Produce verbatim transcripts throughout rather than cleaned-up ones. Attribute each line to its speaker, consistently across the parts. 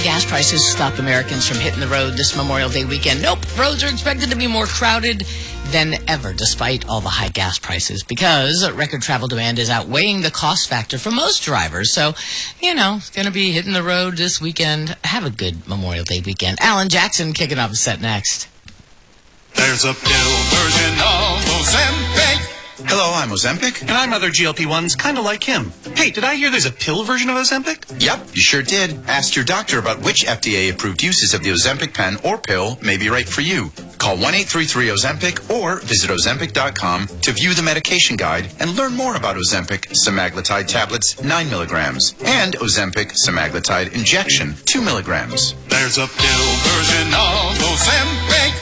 Speaker 1: gas prices stop Americans from hitting the road this Memorial Day weekend. Nope, roads are expected to be more crowded than ever, despite all the high gas prices, because record travel demand is outweighing the cost factor for most drivers. So, you know, it's going to be hitting the road this weekend. Have a good Memorial Day weekend. Alan Jackson kicking off the set next.
Speaker 2: There's a pill version of Ozempic.
Speaker 3: Hello, I'm Ozempic.
Speaker 4: And I'm other G L P ones kind of like him. Hey, did I hear there's a pill version of Ozempic?
Speaker 3: Yep, you sure did. Ask your doctor about which F D A-approved uses of the Ozempic pen or pill may be right for you. Call one eight three three Ozempic or visit Ozempic dot com to view the medication guide and learn more about Ozempic semaglutide tablets, nine milligrams, and Ozempic semaglutide injection, two milligrams.
Speaker 2: There's a pill version of Ozempic.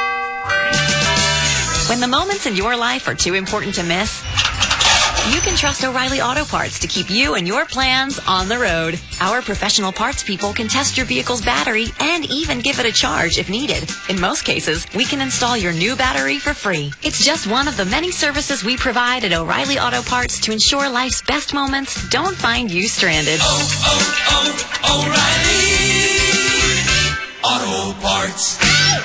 Speaker 5: When the moments in your life are too important to miss, you can trust O'Reilly Auto Parts to keep you and your plans on the road. Our professional parts people can test your vehicle's battery and even give it a charge if needed. In most cases, we can install your new battery for free. It's just one of the many services we provide at O'Reilly Auto Parts to ensure life's best moments don't find you stranded.
Speaker 6: Oh, oh, oh, O'Reilly Auto Parts.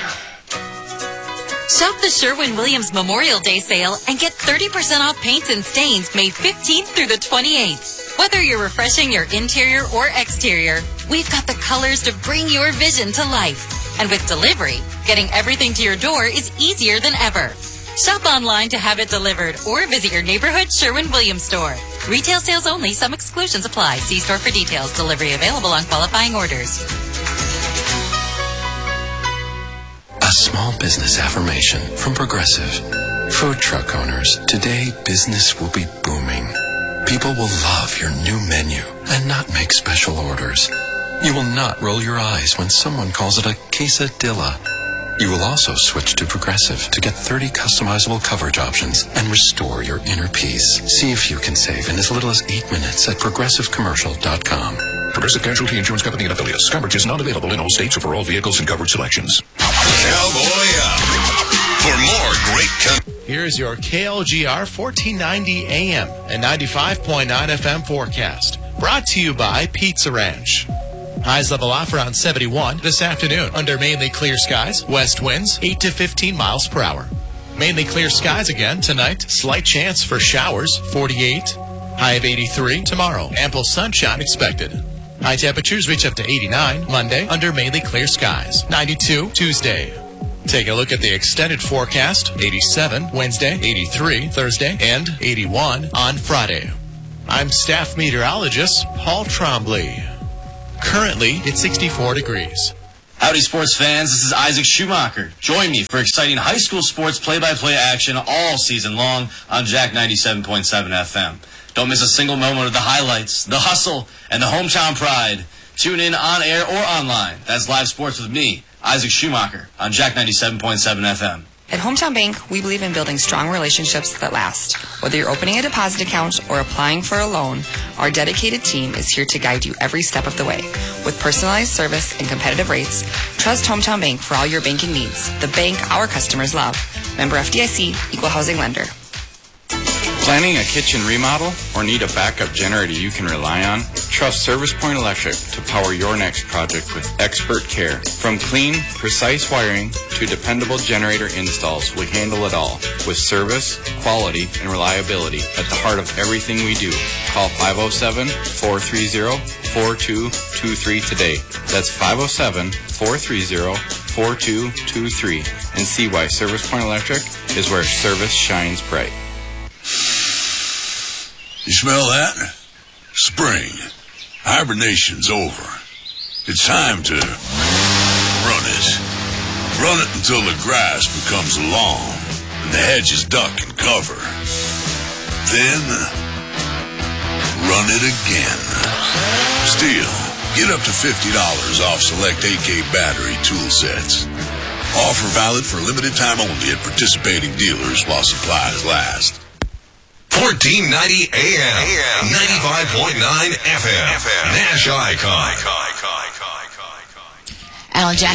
Speaker 7: Shop the Sherwin-Williams Memorial Day sale and get thirty percent off paints and stains May fifteenth through the twenty-eighth. Whether you're refreshing your interior or exterior, we've got the colors to bring your vision to life. And with delivery, getting everything to your door is easier than ever. Shop online to have it delivered or visit your neighborhood Sherwin-Williams store. Retail sales only. Some exclusions apply. See store for details. Delivery available on qualifying orders.
Speaker 8: A small business affirmation from Progressive. Food truck owners, today business will be booming. People will love your new menu and not make special orders. You will not roll your eyes when someone calls it a quesadilla. You will also switch to Progressive to get thirty customizable coverage options and restore your inner peace. See if you can save in as little as eight minutes at progressive commercial dot com.
Speaker 9: Progressive Casualty Insurance Company and affiliates. Coverage is not available in all states or for all vehicles and coverage selections.
Speaker 2: Cowboy up. For more great... Con-
Speaker 10: Here's your K L G R fourteen ninety A M and ninety-five point nine F M forecast. Brought to you by Pizza Ranch. Highs level off around seventy-one this afternoon under mainly clear skies. West winds eight to fifteen miles per hour. Mainly clear skies again tonight. Slight chance for showers, forty-eight. High of eighty-three tomorrow. Ample sunshine expected. High temperatures reach up to eighty-nine Monday under mainly clear skies. ninety-two Tuesday. Take a look at the extended forecast. eighty-seven Wednesday, eighty-three Thursday, and eighty-one on Friday. I'm staff meteorologist Paul Trombley. Currently, it's sixty-four degrees.
Speaker 11: Howdy, sports fans. This is Isaac Schumacher. Join me for exciting high school sports play-by-play action all season long on Jack ninety-seven point seven F M. Don't miss a single moment of the highlights, the hustle, and the hometown pride. Tune in on air or online. That's live sports with me, Isaac Schumacher, on Jack ninety-seven point seven F M.
Speaker 12: At Hometown Bank, we believe in building strong relationships that last. Whether you're opening a deposit account or applying for a loan, our dedicated team is here to guide you every step of the way. With personalized service and competitive rates, trust Hometown Bank for all your banking needs. The bank our customers love. Member F D I C, Equal Housing Lender.
Speaker 13: Planning a kitchen remodel or need a backup generator you can rely on? Trust Service Point Electric to power your next project with expert care. From clean, precise wiring to dependable generator installs, we handle it all with service, quality, and reliability at the heart of everything we do. Call five oh seven, four three oh, four two two three today. That's five oh seven, four three oh, four two two three and see why Service Point Electric is where service shines bright.
Speaker 2: You smell that? Spring. Hibernation's over. It's time to run it. Run it until the grass becomes long and the hedges duck and cover. Then, run it again. Still, get up to fifty dollars off select A K battery tool sets. Offer valid for limited time only at participating dealers while supplies last.
Speaker 6: fourteen ninety A M, ninety-five point nine F M, Nash Icon.
Speaker 1: Alan Jackson.